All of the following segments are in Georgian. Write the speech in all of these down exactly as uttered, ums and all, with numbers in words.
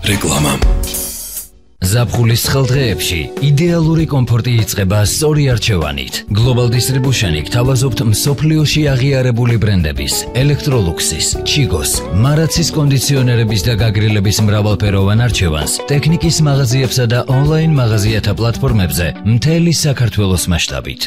რეკლამა. ზაფხულის ცხელდღეებში იდეალური კომფორტი იწყება სწორი არჩევანით. Global Distribution-ი გთავაზობთ მსოფლიოში აღიარებული ბრენდების, ელექტროლუქსის, ჩიგოს, მარაცის კონდიციონერების და გაგრილების მრავალფეროვან არჩევანს ტექნიკის მაღაზიებსა და ონლაინ მაღაზიათა პლატფორმებზე მთელი საქართველოს მასშტაბით.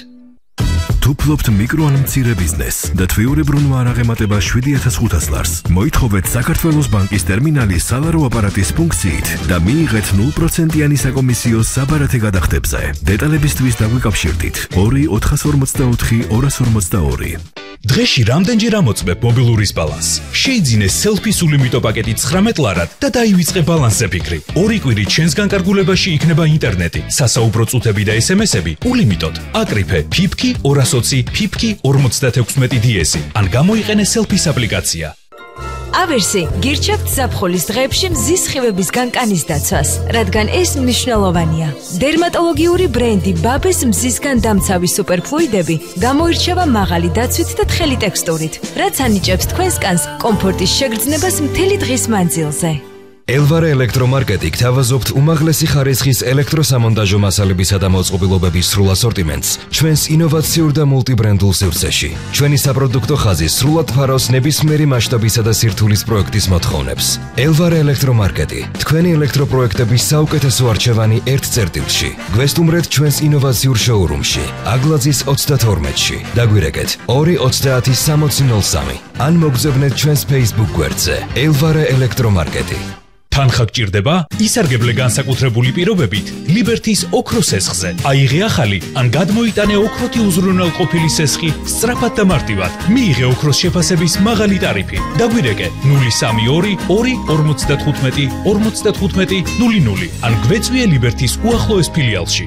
თუ ფლობთ მიკრო ან მცირე ბიზნესს და თვიურებრუნვა არ აღემატება შვიდი ათას ხუთას ლარს, მოითხოვეთ საქართველოს ბანკის ტერმინალის სალარო აპარატის ფუნქციით და მიიღეთ ნულ პროცენტიანი საკომისიო საბარათე გადახდებზე. დეტალებისთვის დაგვიკავშირდით ორი ოთხას ორმოცდაოთხი ორას ორმოცდაორი. დღეში რამდენჯერ ამოწმებ მობილურის ბალანსს? შეიძინე სელფის ულიმიტო პაკეტი ცხრამეტ ლარად და დაივიწყე ბალანსზე ფიქრი. ორი კვირით შენს განკარგულებაში იქნება ინტერნეტი, სასაუბრო წუთები და ესემესები ულიმიტოდ. აკრიფე ფიფკი ორას ოცი ფიფკი ორმოცდათექვსმეტი დიესი ან გამოიყენე სელფის აპლიკაცია. ავერსი გირჩევთ ზაფხულის დღეებში მზის სხივების განკანის დაცვას, რადგან ეს მნიშვნელოვანია. დერმატოლოგიური ბრენდი ბაბეს მზისგან დამცავი სუპერფლუიდები გამოირჩევა მაღალი დაცვით და თხელი ტექსტურით, რაც ანიჭებს თქვენს კანს კომფორტის შეგრძნებას მთელი დღის მანძილზე. ელვარე ელექტრომარკეტი გთავაზობთ უმაღლესი ხარისხის ელექტროსამონტაჟო მასალებისა და მოწყობილობების სრულ ასორტიმენტს ჩვენს ინოვაციურ და მულტიბრენდულ სივრცეში. ჩვენი საპროდუქტო ხაზი სრულად ფარავს ნებისმიერი მასშტაბისა და სირთულის პროექტის მოთხოვნებს. ელვარე ელექტრომარკეტი, თქვენი ელექტროპროექტების საუკეთესო არჩევანი ერთ წერტილში. გვესტუმრეთ ჩვენს ინოვაციურ შოურუმში, აგლაძის ოცდათორმეტში. დაგვირეკეთ ორი ოცდაათი სამოცი ნულ სამი. ან მოგზავნეთ ჩვენს Facebook გვერდზე ელვარე ელექტრომარკეტი. თანხა გჭირდება? ისარგებლე განსაკუთრებული პირობებით ლიბერთის ოქროს სესხზე. აიღე ახალი ან გადმოიტანე ოქროთი უზრუნველყოფილი სესხი სწრაფად და მარტივად. მიიღე ოქროს შეფასების მაღალი ტარიფი. დაგვირეკე ნული სამი ორი ორი ორმოცდათხუთმეტი ორმოცდათხუთმეტი ნული ნული ან გვეწვიე ლიბერთის უახლოეს ფილიალში.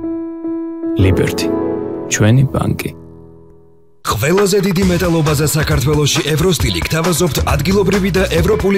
ლიბერთი, ჩვენი ბანკი. ყველაზე დიდი მეტალობაზე საქართველოში ევროსტილი გთავაზობთ ადგილობრივი და ევროპული